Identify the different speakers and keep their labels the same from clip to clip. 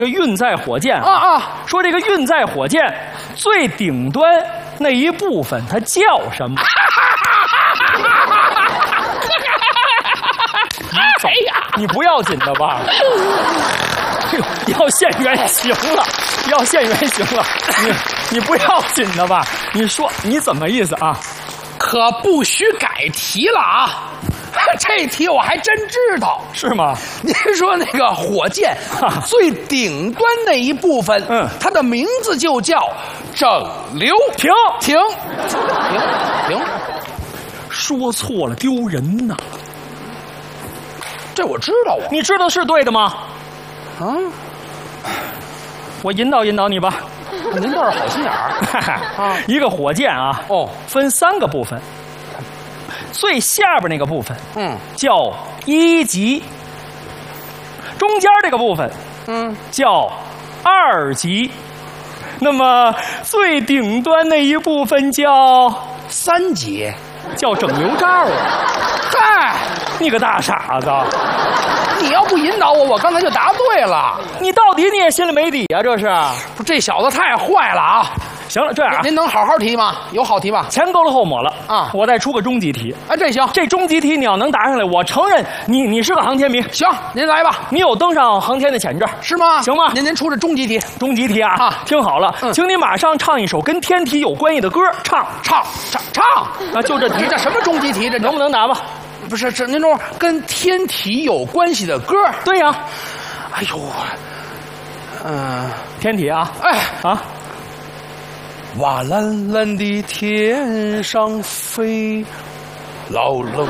Speaker 1: 这个运载火箭说这个运载火箭最顶端那一部分它叫什么？哎呀，你不要紧的吧？要现原形了，要现原形了，你不要紧的吧？你说你怎么意思啊？
Speaker 2: 可不许改题了啊！这题我还真知道，
Speaker 1: 是吗？
Speaker 2: 您说那个火箭最顶端那一部分，它的名字就叫整流。
Speaker 1: 停！说错了丢人呐！
Speaker 2: 这我知道啊，
Speaker 1: 你知道是对的吗？啊，我引导引导你吧。
Speaker 2: 您倒是好心眼儿。
Speaker 1: 一个火箭啊，分3个部分。最下边那个部分，叫1级；中间这个部分，叫2级。那么最顶端那一部分叫
Speaker 2: 3级，
Speaker 1: 叫整流罩啊！
Speaker 2: 嗨，
Speaker 1: 你个大傻子！
Speaker 2: 你要不引导我，我刚才就答对了。
Speaker 1: 你到底你也心里没底啊？这是？
Speaker 2: 不，这小子太坏了啊！
Speaker 1: 行了，这样
Speaker 2: 您能好好提吗？有好题吗？
Speaker 1: 前勾了后抹了
Speaker 2: 啊！
Speaker 1: 我再出个终极题。
Speaker 2: 这行，
Speaker 1: 这终极题你要能答上来，我承认你是个航天迷。
Speaker 2: 行，您来吧。
Speaker 1: 你有登上航天的潜质，是吗？行吗？
Speaker 2: 您出这终极题。
Speaker 1: 终极题啊！听好了，请你马上唱一首跟天体有关系的歌，唱啊！就这题，
Speaker 2: 这什么终极题？这
Speaker 1: 能不能答吧？
Speaker 2: 不是，这您说跟天体有关系的歌？
Speaker 1: 对呀。
Speaker 2: 哎呦，
Speaker 1: 天体啊！
Speaker 2: 哇蓝蓝的天上飞，老冷。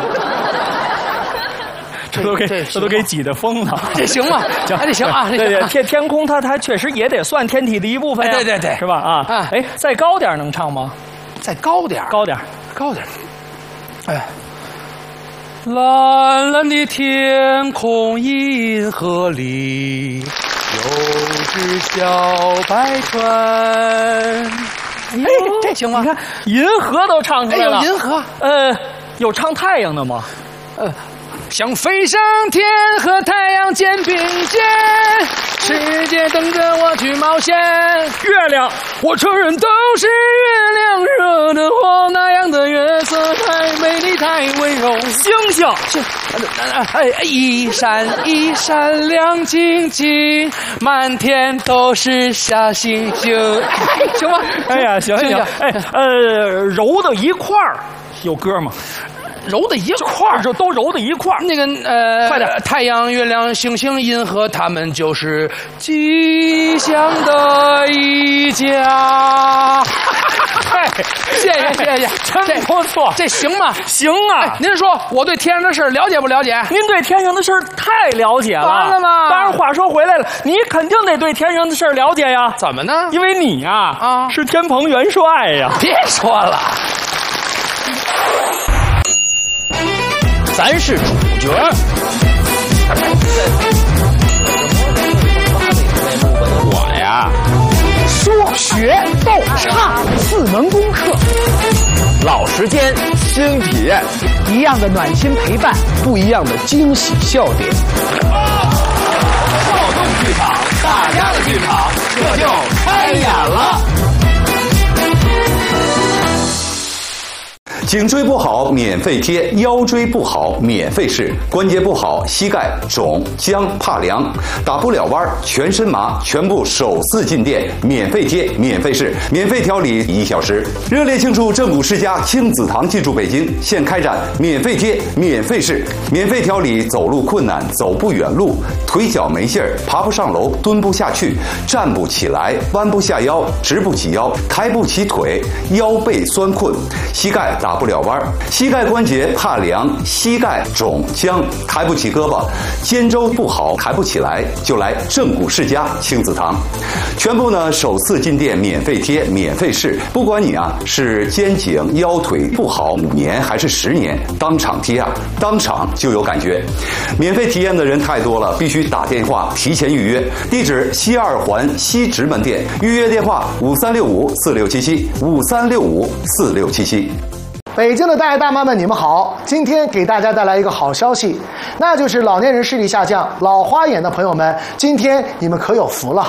Speaker 1: 这都给挤得疯了。
Speaker 2: 这行吗？这行啊！
Speaker 1: 对，天空它确实也得算天体的一部分呀。
Speaker 2: 对，
Speaker 1: 是吧？啊，再高点能唱吗？
Speaker 2: 再高点，
Speaker 1: 高点。
Speaker 2: 蓝蓝的天空，银河里有只小白船。这行吗？
Speaker 1: 你看银河都唱出来了。
Speaker 2: 有银河。
Speaker 1: 有唱太阳的吗？
Speaker 2: 想飞上天，和太阳肩并肩，世界等着我去冒险。
Speaker 1: 月亮，
Speaker 2: 我承认都是月亮惹的祸，那样的月色太美丽太温柔。
Speaker 1: 星星，
Speaker 2: 一闪一闪亮晶晶，满天都是小星星。行吗？
Speaker 1: 哎呀，行。揉到一块儿有歌吗？
Speaker 2: 揉在一块儿，
Speaker 1: 就都揉在一块儿。
Speaker 2: 那个
Speaker 1: 快点！
Speaker 2: 太阳、月亮、星星、银河，他们就是吉祥的一家。谢谢，
Speaker 1: 真不错，
Speaker 2: 这行吗？
Speaker 1: 行啊！
Speaker 2: 您说我对天上的事了解不了解？
Speaker 1: 您对天上的事太了解了。
Speaker 2: 完了吗？
Speaker 1: 当然，话说回来了，你肯定得对天上的事了解呀。
Speaker 2: 怎么呢？
Speaker 1: 因为你呀，是天蓬元帅呀。
Speaker 2: 别说了。咱是主角。
Speaker 3: 我呀，
Speaker 4: 说学逗唱4门功课，
Speaker 3: 老时间新体验，
Speaker 4: 一样的暖心陪伴，
Speaker 3: 不一样的惊喜笑点。
Speaker 5: 躁动剧场，大家的剧场，这就开演了。
Speaker 6: 颈椎不好免费贴，腰椎不好免费试，关节不好膝盖肿僵怕凉，打不了弯全身麻，全部首次进店免费贴免费试，免费调理1小时。热烈庆祝正骨世家亲子堂进驻北京，现开展免费贴免费试，免费调理走路困难、走不远路、腿脚没劲儿、爬不上楼、蹲不下去、站不起来、弯不下腰、直不起腰、抬不起腿、腰背酸困、膝盖打不了弯，膝盖关节怕凉，膝盖肿僵，抬不起胳膊，肩周不好，抬不起来，就来正骨世家亲子堂。全部呢首次进店免费贴免费试，不管你是肩颈腰腿不好5年还是10年，当场贴当场就有感觉。免费体验的人太多了，必须打电话提前预约。地址西2环西直门店，预约电话5365467753654677。
Speaker 4: 北京的大爷大妈们，你们好！今天给大家带来一个好消息，那就是老年人视力下降、老花眼的朋友们，今天你们可有福了。